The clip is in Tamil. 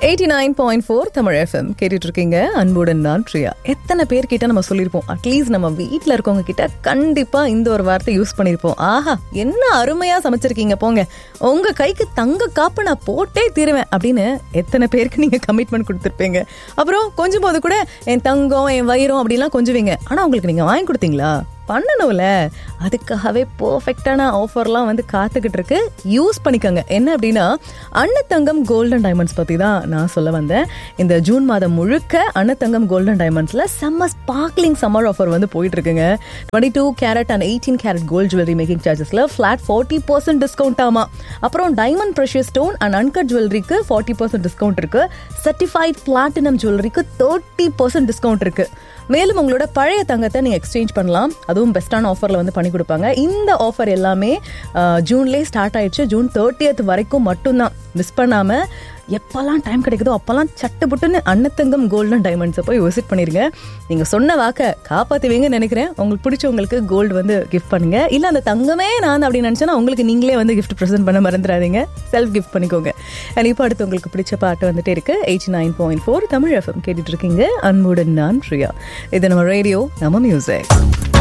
89.4 தமிழ் FM கேட்டுட்டு இருக்கீங்க. அன்புடன் நான் பிரியா. எத்தனை பேர்கிட்ட நம்ம சொல்லியிருப்போம், அட்லீஸ்ட் நம்ம வீட்டில் இருக்கவங்க கிட்ட கண்டிப்பா இந்த ஒரு வார்த்தை யூஸ் பண்ணியிருப்போம். ஆஹா, என்ன அருமையா சமைச்சிருக்கீங்க போங்க, உங்க கைக்கு தங்க காப்பு நான் போட்டே தீருவேன் அப்படின்னு எத்தனை பேருக்கு நீங்க கமிட்மெண்ட் கொடுத்துருப்பீங்க. அப்புறம் கொஞ்சம் போது கூட என் தங்கம் என் வயிறும் அப்படிலாம் கொஞ்சுவீங்க. ஆனா உங்களுக்கு நீங்க வாங்கி கொடுத்தீங்களா? பண்ணணும்ல. அதுக்காகவே பர்ஃபெக்டான ஆஃபர்லாம் வந்து காத்துக்கிட்டு இருக்கு. யூஸ் பண்ணிக்கோங்க. என்ன அப்படின்னா, அன்னத்தங்கம் கோல்டன் டைமண்ட்ஸ் பற்றி தான் நான் சொல்ல வந்தேன். இந்த ஜூன் மாதம் முழுக்க அன்னத்தங்கம் கோல்டன் டைமண்ட்ஸில் செம்ம ஸ்பார்க்லிங் சம்மர் ஆஃபர் வந்து போயிட்டு இருக்குங்க. 22 carat and 18 carrot gold jewellery making சார்ஜஸில் flat 40% discount ஆமா. அப்புறம் diamond precious stone and uncut ஜுவல்லரிக்கு 40% discount இருக்கு. சர்டிஃபைட் பிளாட்டினம் ஜுவல்லரிக்கு 30% டிஸ்கவுண்ட் இருக்கு. மேலும் உங்களோட பழைய தங்கத்தை நீங்க எக்ஸ்சேஞ்ச் பண்ணலாம். அதுவும் பெஸ்டான ஆஃபர்ல வந்து பண்ணி கொடுப்பாங்க. இந்த ஆஃபர் எல்லாமே ஜூன்லேயே ஸ்டார்ட் ஆயிடுச்சு. ஜூன் 30th வரைக்கும் மட்டும்தான். மிஸ் பண்ணாம எப்பெல்லாம் டைம் கிடைக்குதோ அப்பெல்லாம் சட்டுப்புட்டுன்னு அன்னத்தங்கம் கோல்டன் டைமண்ட்ஸை போய் விசிட் பண்ணிருங்க. நீங்க சொன்ன வாக்க காப்பாத்துவீங்கன்னு நினைக்கிறேன். உங்களுக்கு பிடிச்சவங்களுக்கு கோல்டு வந்து கிஃப்ட் பண்ணுங்க. இல்ல அந்த தங்கமே நான் அப்படின்னு நினைச்சேன்னா உங்களுக்கு நீங்களே வந்து கிஃப்ட் ப்ரெசென்ட் பண்ண மறந்துடாதீங்க. செல்ஃப் கிஃப்ட் பண்ணிக்கோங்க. இப்போ அடுத்து உங்களுக்கு பிடிச்ச பாட்டு வந்துட்டே இருக்கு. 89.4 தமிழ் FM கேட்டுட்டு இருக்கீங்க. அன்புடன் நான் பிரியா. இது நம்ம ரேடியோ, நம்ம மியூசிக்.